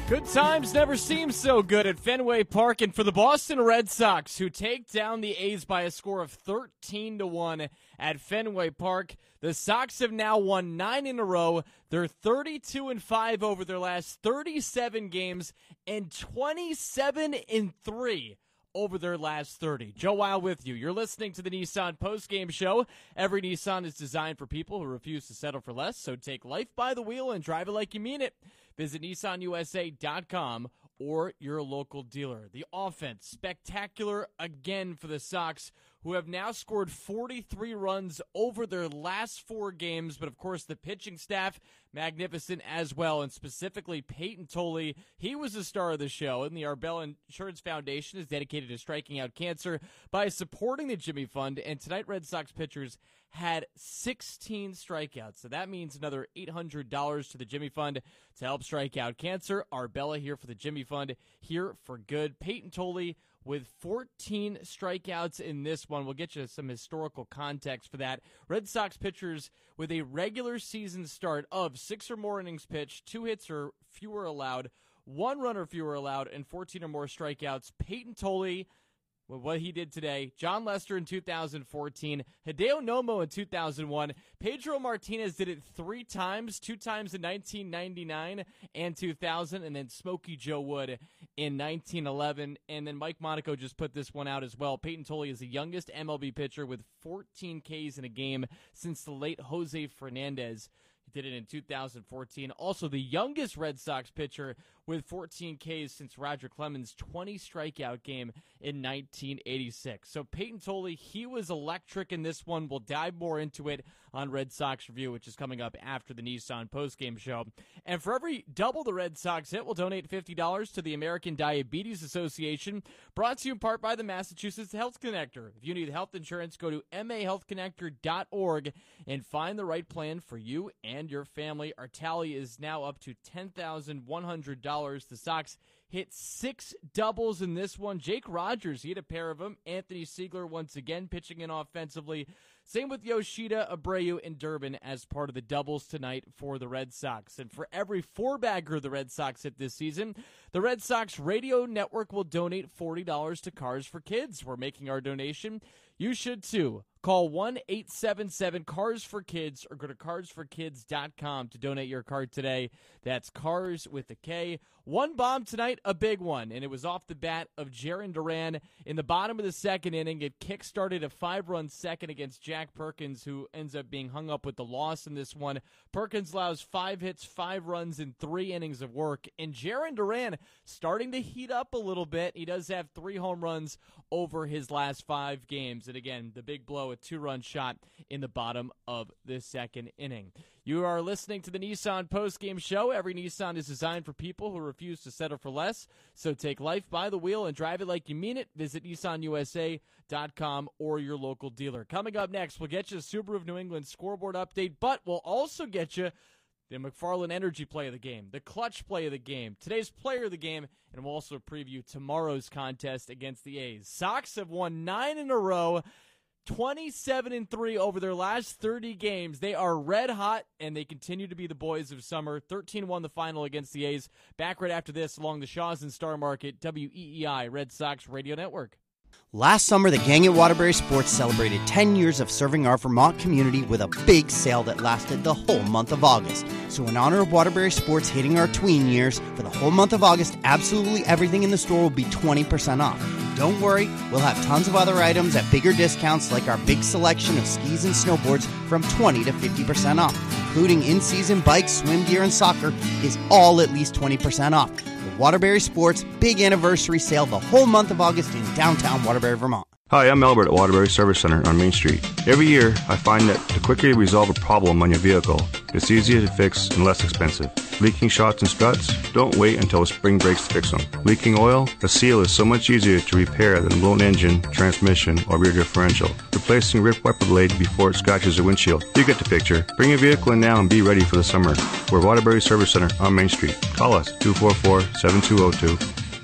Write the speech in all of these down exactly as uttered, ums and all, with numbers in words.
Good times never seem so good at Fenway Park, and for the Boston Red Sox, who take down the A's by a score of thirteen to one at Fenway Park, the Sox have now won nine in a row. They're thirty-two and five over their last thirty-seven games and twenty-seven and three over their last thirty. Joe Weil with you. You're listening to the Nissan postgame show. Every Nissan is designed for people who refuse to settle for less, so take life by the wheel and drive it like you mean it. Visit Nissan U S A dot com or your local dealer. The offense, spectacular again for the Sox, who have now scored forty-three runs over their last four games. But, of course, the pitching staff, magnificent as well, and specifically Peyton Tolle. He was the star of the show, and the Arbella Insurance Foundation is dedicated to striking out cancer by supporting the Jimmy Fund. And tonight, Red Sox pitchers had sixteen strikeouts. So that means another eight hundred dollars to the Jimmy Fund to help strike out cancer. Arbella here for the Jimmy Fund, here for good. Peyton Tolle with fourteen strikeouts in this one. We'll get you some historical context for that. Red Sox pitchers with a regular season start of six or more innings pitched, two hits or fewer allowed, one run or fewer allowed, and fourteen or more strikeouts. Peyton Tolle with what he did today. John Lester in two thousand fourteen. Hideo Nomo in two thousand one. Pedro Martinez did it three times, two times in nineteen ninety-nine and two thousand, and then Smokey Joe Wood in nineteen eleven. And then Mike Monaco just put this one out as well. Peyton Tolle is the youngest M L B pitcher with fourteen Ks in a game since the late Jose Fernandez. He did it in two thousand fourteen. Also, the youngest Red Sox pitcher with fourteen Ks since Roger Clemens' twenty strikeout game in nineteen eighty-six. So Peyton Tolle, he was electric in this one. We'll dive more into it on Red Sox Review, which is coming up after the Nissan postgame show. And for every double the Red Sox hit, we'll donate fifty dollars to the American Diabetes Association, brought to you in part by the Massachusetts Health Connector. If you need health insurance, go to m a health connector dot org and find the right plan for you and your family. Our tally is now up to ten thousand one hundred dollars. The Sox hit six doubles in this one. Jake Rogers, he had a pair of them. Anthony Siegler once again pitching in offensively. Same with Yoshida, Abreu, and Durbin as part of the doubles tonight for the Red Sox. And for every four-bagger the Red Sox hit this season, the Red Sox Radio Network will donate forty dollars to Cars for Kids. We're making our donation. You should too. Call one eight seven seven cars for kids or go to cars for kids dot com to donate your card today. That's Cars with a K. One bomb tonight, a big one, and it was off the bat of Jarren Duran in the bottom of the second inning. It kick-started a five-run second against Jack Perkins, who ends up being hung up with the loss in this one. Perkins allows five hits, five runs, in three innings of work. And Jarren Duran starting to heat up a little bit. He does have three home runs over his last five games. And again, the big blow, a two-run shot in the bottom of the second inning. You are listening to the Nissan postgame show. Every Nissan is designed for people who refuse to settle for less. So take life by the wheel and drive it like you mean it. Visit Nissan U S A dot com or your local dealer. Coming up next, we'll get you a Subaru of New England scoreboard update, but we'll also get you the McFarland Energy play of the game, the clutch play of the game, today's player of the game, and we'll also preview tomorrow's contest against the A's. Sox have won nine in a row. twenty-seven and three over their last thirty games. They are red hot, and they continue to be the boys of summer. thirteen one the final against the A's. Back right after this along the Shaws and Star Market, W E E I, Red Sox Radio Network. Last summer, the gang at Waterbury Sports celebrated ten years of serving our Vermont community with a big sale that lasted the whole month of August. So in honor of Waterbury Sports hitting our tween years, for the whole month of August, absolutely everything in the store will be twenty percent off. Don't worry, we'll have tons of other items at bigger discounts, like our big selection of skis and snowboards from twenty to fifty percent off, including in-season bikes, swim gear, and soccer is all at least twenty percent off. The Waterbury Sports big anniversary sale the whole month of August in downtown Waterbury, Vermont. Hi, I'm Albert at Waterbury Service Center on Main Street. Every year, I find that to quickly resolve a problem on your vehicle, it's easier to fix and less expensive. Leaking shocks and struts? Don't wait until the spring breaks to fix them. Leaking oil? A seal is so much easier to repair than a blown engine, transmission, or rear differential. Replacing a ripped wiper blade before it scratches your windshield. You get the picture. Bring your vehicle in now and be ready for the summer. We're Waterbury Service Center on Main Street. Call us, two four four, seven two zero two.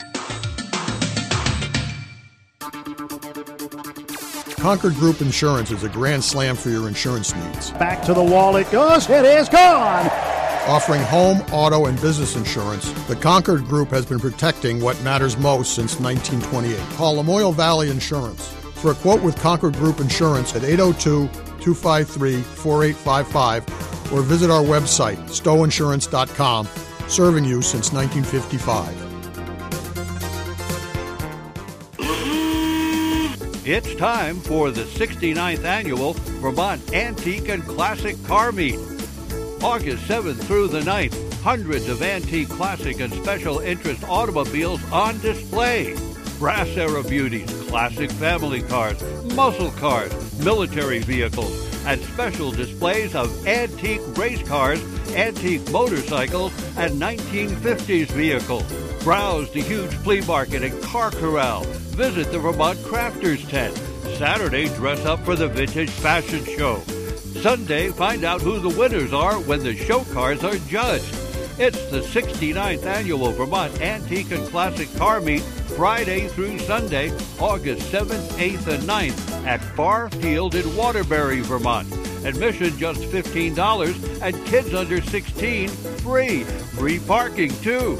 Concord Group Insurance is a grand slam for your insurance needs. Back to the wall it goes. It is gone. Offering home, auto, and business insurance, the Concord Group has been protecting what matters most since nineteen twenty-eight. Call Lamoille Valley Insurance for a quote with Concord Group Insurance at eight oh two, two five three, four eight five five or visit our website, stowe insurance dot com, serving you since nineteen fifty-five. It's time for the sixty-ninth Annual Vermont Antique and Classic Car Meet. August seventh through the ninth, hundreds of antique, classic, and special interest automobiles on display. Brass era beauties, classic family cars, muscle cars, military vehicles, and special displays of antique race cars, antique motorcycles, and nineteen fifties vehicles. Browse the huge flea market and car corral. Visit the Vermont Crafters Tent. Saturday, dress up for the Vintage Fashion Show. Sunday, find out who the winners are when the show cars are judged. It's the sixty-ninth Annual Vermont Antique and Classic Car Meet, Friday through Sunday, August seventh, eighth, and ninth at Farr Field in Waterbury, Vermont. Admission just fifteen dollars and kids under sixteen free. Free parking, too.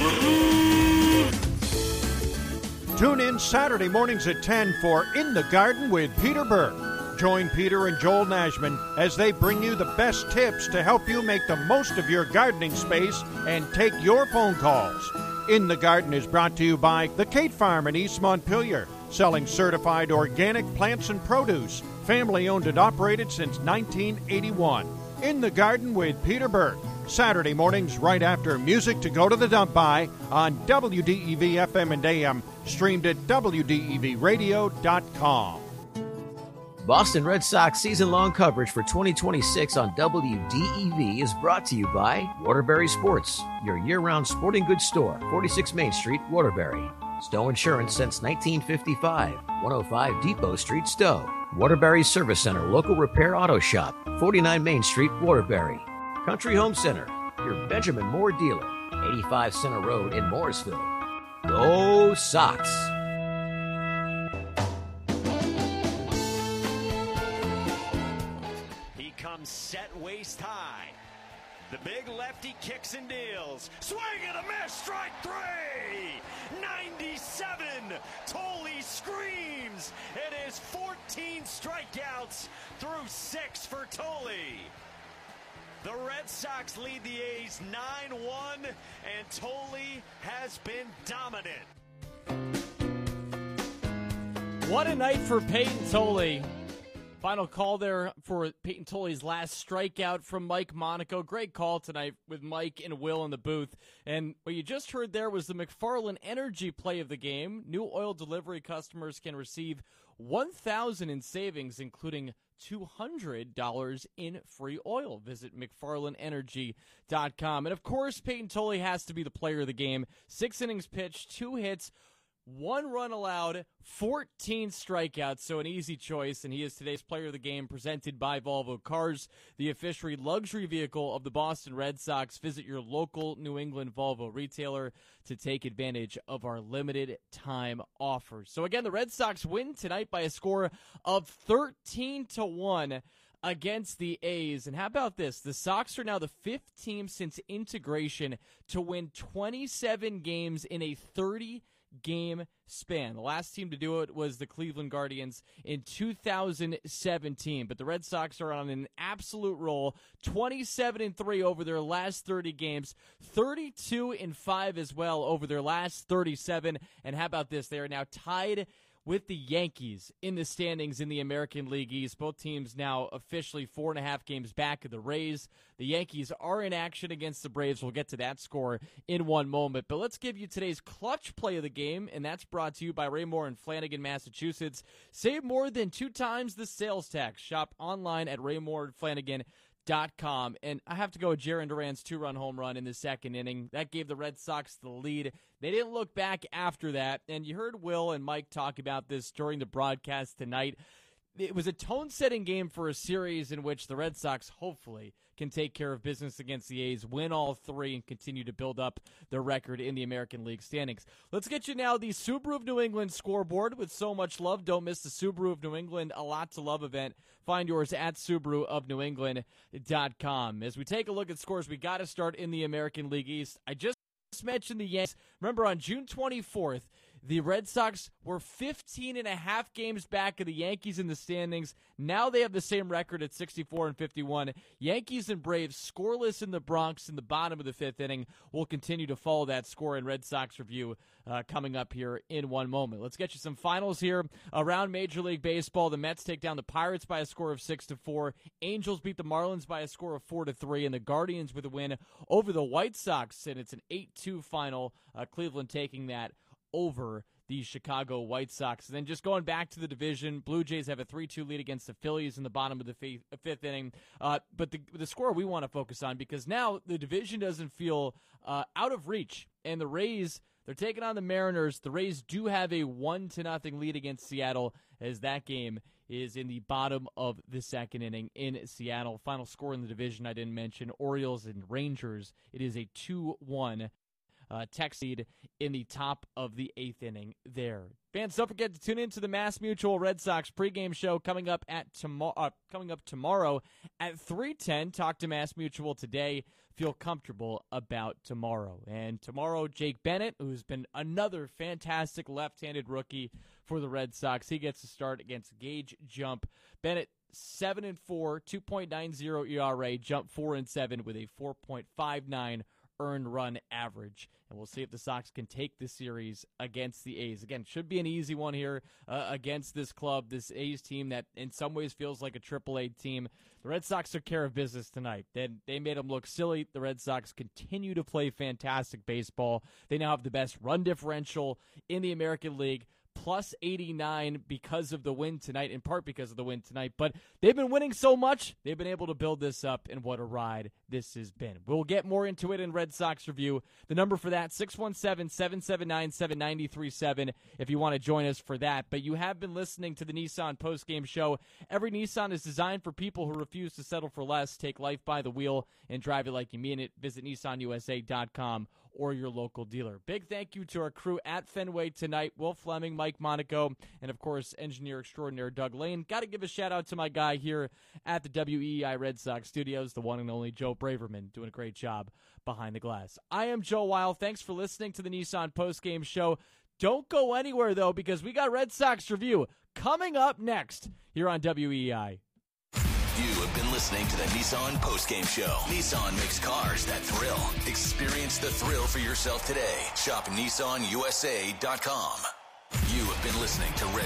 Tune in Saturday mornings at ten for In the Garden with Peter Burke. Join Peter and Joel Nashman as they bring you the best tips to help you make the most of your gardening space and take your phone calls. In the Garden is brought to you by the Kate Farm in East Montpelier, selling certified organic plants and produce, family owned and operated since nineteen eighty-one. In the Garden with Peter Burke, Saturday mornings right after Music to Go to the Dump By on W D E V F M and A M, streamed at W D E V radio dot com. Boston Red Sox season-long coverage for twenty twenty-six on W D E V is brought to you by Waterbury Sports, your year-round sporting goods store, forty-six Main Street, Waterbury. Stowe Insurance since nineteen fifty-five, one oh five Depot Street, Stowe. Waterbury Service Center, local repair auto shop, forty-nine Main Street, Waterbury. Country Home Center, your Benjamin Moore dealer, eighty-five Center Road in Morrisville. Go Sox! Set waist high. The big lefty kicks and deals. Swing and a miss. Strike three. ninety-seven. Tolley screams. It is fourteen strikeouts through six for Tolley. The Red Sox lead the A's nine one, and Tolley has been dominant. What a night for Peyton Tolley. Final call there for Peyton Tolley's last strikeout from Mike Monaco. Great call tonight with Mike and Will in the booth. And what you just heard there was the McFarland Energy play of the game. New oil delivery customers can receive one thousand dollars in savings, including two hundred dollars in free oil. Visit mcfarland energy dot com. And, of course, Peyton Tolley has to be the player of the game. Six innings pitched, two hits, one run allowed, fourteen strikeouts, so an easy choice, and he is today's player of the game, presented by Volvo Cars, the official luxury vehicle of the Boston Red Sox. Visit your local New England Volvo retailer to take advantage of our limited time offers. So again, the Red Sox win tonight by a score of thirteen to one against the A's. And how about this? The Sox are now the fifth team since integration to win twenty-seven games in a thirty game span. The last team to do it was the Cleveland Guardians in two thousand seventeen, but the Red Sox are on an absolute roll, twenty-seven and three over their last thirty games, thirty-two and five as well over their last thirty-seven. And how about this? They are now tied with the Yankees in the standings in the American League East. Both teams now officially four and a half games back of the Rays. The Yankees are in action against the Braves. We'll get to that score in one moment. But let's give you today's clutch play of the game, and that's brought to you by Raymore in Flanagan, Massachusetts. Save more than two times the sales tax. Shop online at raymore and flanagan dot com. And I have to go with Jarren Duran's two-run home run in the second inning. That gave the Red Sox the lead. They didn't look back after that, and you heard Will and Mike talk about this during the broadcast tonight. it was a tone-setting game for a series in which the Red Sox hopefully can take care of business against the A's, win all three, and continue to build up their record in the American League standings. Let's get you now the Subaru of New England scoreboard with so much love. Don't miss the Subaru of New England A Lot to Love event. Find yours at Subaru of New England dot com. As we take a look at scores, we got to start in the American League East. I just mentioned the Yankees. Remember, on June twenty-fourth, the Red Sox were fifteen and a half games back of the Yankees in the standings. Now they have the same record at sixty-four and fifty-one. Yankees and Braves scoreless in the Bronx in the bottom of the fifth inning. We'll continue to follow that score in Red Sox Review uh, coming up here in one moment. Let's get you some finals here around Major League Baseball. The Mets take down the Pirates by a score of six to four. Angels beat the Marlins by a score of four to three, and the Guardians with a win over the White Sox, and it's an eight two final. Uh, Cleveland taking that over the Chicago White Sox. And then just going back to the division, Blue Jays have a three two lead against the Phillies in the bottom of the f- fifth inning. Uh, but the, the score we want to focus on, because now the division doesn't feel uh, out of reach. And the Rays, they're taking on the Mariners. The Rays do have a one to nothing lead against Seattle, as that game is in the bottom of the second inning in Seattle. Final score in the division I didn't mention, Orioles and Rangers. It is a two one Uh, Tex lead in the top of the eighth inning there. Fans, don't forget to tune in to the Mass Mutual Red Sox pregame show coming up at tomorrow. Uh, coming up tomorrow at three ten. Talk to Mass Mutual today. Feel comfortable about tomorrow. And tomorrow, Jake Bennett, who's been another fantastic left-handed rookie for the Red Sox, he gets to start against Gage Jump. Bennett, seven and four, two point nine oh E R A. Jump four and seven with a four point five nine earned run average. And we'll see if the Sox can take this series against the A's. Again, should be an easy one here uh, against this club, this A's team that in some ways feels like a triple A team. The Red Sox took care of business tonight. They, they made them look silly. The Red Sox continue to play fantastic baseball. They now have the best run differential in the American League. Plus eighty-nine because of the win tonight, in part because of the win tonight. But they've been winning so much, they've been able to build this up, and what a ride this has been. We'll get more into it in Red Sox Review. The number for that, six one seven, seven seven nine, seven nine three seven, if you want to join us for that. But you have been listening to the Nissan postgame show. Every Nissan is designed for people who refuse to settle for less. Take life by the wheel and drive it like you mean it. Visit Nissan U S A dot com or your local dealer. Big thank you to our crew at Fenway tonight, Will Fleming, Mike Monaco, and, of course, engineer extraordinaire Doug Lane. Got to give a shout-out to my guy here at the W E E I Red Sox studios, the one and only Joe Braverman, doing a great job behind the glass. I am Joe Weil. Thanks for listening to the Nissan postgame show. Don't go anywhere, though, because we got Red Sox Review coming up next here on W E E I. You have been listening to the Nissan postgame show. Nissan makes cars that thrill. Experience the thrill for yourself today. Shop Nissan U S A dot com. You have been listening to Red